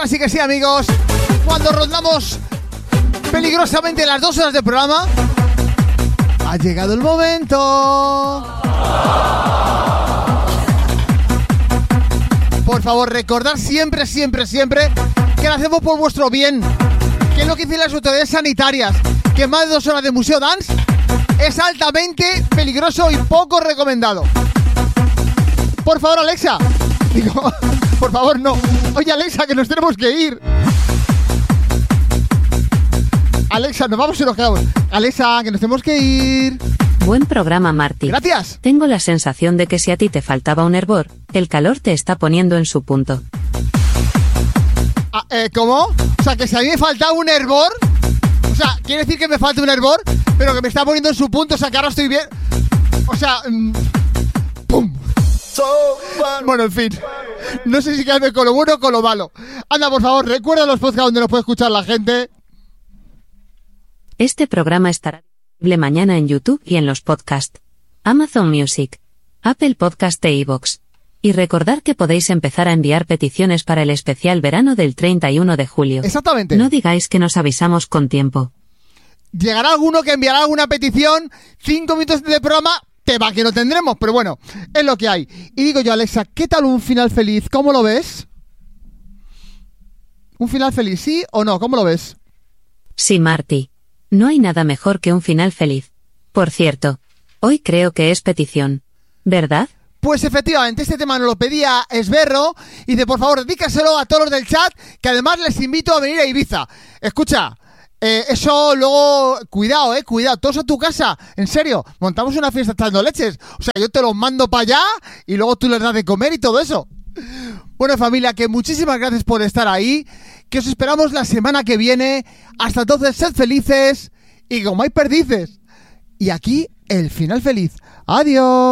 Ahora sí que sí, amigos. Cuando rondamos peligrosamente las 2 horas de programa, ha llegado el momento. Por favor, recordad siempre que lo hacemos por vuestro bien. Que es lo que dicen las autoridades sanitarias. Que más de 2 horas de Museo Dance es altamente peligroso y poco recomendado. Por favor, Alexa. Digo, por favor, no. Oye, Alexa, que nos tenemos que ir. Alexa, nos vamos y nos quedamos. Alexa, que nos tenemos que ir. Buen programa, Marty. Gracias. Tengo la sensación de que si a ti te faltaba un hervor, el calor te está poniendo en su punto. ¿Cómo? O sea, que si a mí me faltaba un hervor... O sea, quiere decir que me falta un hervor, pero que me está poniendo en su punto, o sea, que ahora estoy bien... O sea... ¡Pum! Bueno, en fin. No sé si quedarme con lo bueno o con lo malo. Anda, por favor, recuerda los podcasts donde nos puede escuchar la gente. Este programa estará disponible mañana en YouTube y en los podcasts Amazon Music, Apple Podcast e iVoox. Y recordad que podéis empezar a enviar peticiones para el especial verano del 31 de julio. Exactamente. No digáis que nos avisamos con tiempo. Llegará alguno que enviará alguna petición, 5 minutos de programa, tema que no tendremos, pero bueno, es lo que hay. Y digo yo, Alexa, ¿qué tal un final feliz? ¿Cómo lo ves? ¿Un final feliz, sí o no? ¿Cómo lo ves? Sí, Marty. No hay nada mejor que un final feliz. Por cierto, hoy creo que es petición, ¿verdad? Pues efectivamente, este tema nos lo pedía Esberro y dice, por favor, dedícaselo a todos los del chat, que además les invito a venir a Ibiza. Escucha, eso luego, cuidado, todos a tu casa, en serio, montamos una fiesta echando leches. O sea, yo te los mando para allá y luego tú les das de comer y todo eso. Bueno, familia, que muchísimas gracias por estar ahí, que os esperamos la semana que viene. Hasta entonces, sed felices y como hay perdices. Y aquí, el final feliz. Adiós.